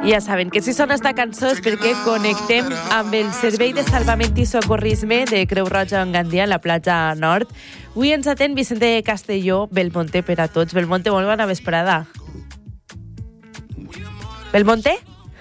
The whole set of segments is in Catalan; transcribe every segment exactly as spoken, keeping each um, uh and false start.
Ja saben que si sona esta cançó és perquè connectem amb el Servei de Salvament i Socorrisme de Creu Roja en Gandia, a la platja nord. Avui ens atén Vicente Castelló, Belmonte per a tots. Belmonte, molt bona vesprada. Belmonte?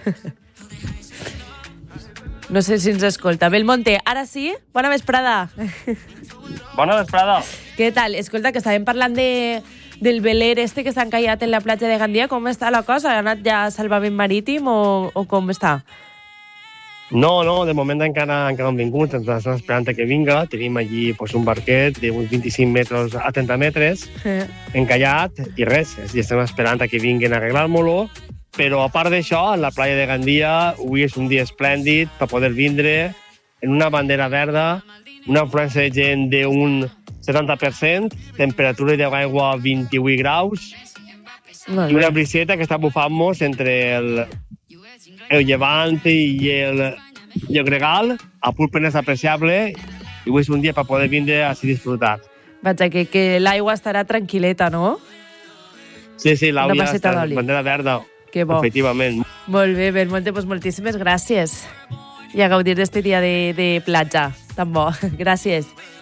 No sé si ens escolta. Belmonte, ara sí? Bona vesprada. Bona vesprada. Què tal? Escolta, que estàvem parlant de, del veler este que s'ha encallat en la platja de Gandia. Com està la cosa? Ha anat ja a salvament marítim o, o com està? No, no, de moment encara, encara han vingut, ens estem esperant que vinga. Tenim allí pues, un barquet d'uns vint-i-cinc metres a trenta metres, Eh. encallat, i res, i estem esperant que vinguin a arreglar-lo-lo. Però a part d'això, en la playa de Gandia, avui és un dia esplèndid per poder vindre en una bandera verda, una afluència de gent d'un setanta per cent, temperatura d'aigua vint-i-vuit graus, Molt i una bé. briseta que està bufant-nos entre el, el llevant i el, i el gregal, a punt penes apreciable, i avui és un dia per poder vindre a disfrutar. Vaja, que, que l'aigua estarà tranquil·leta, no? Sí, sí, Una l'àuia masseta està d'oli. bandera verda, Que bo. efectivament. Molt bé, Belmonte, doncs moltíssimes gràcies. I a gaudir d'este dia de, de platja tan bo. Gràcies.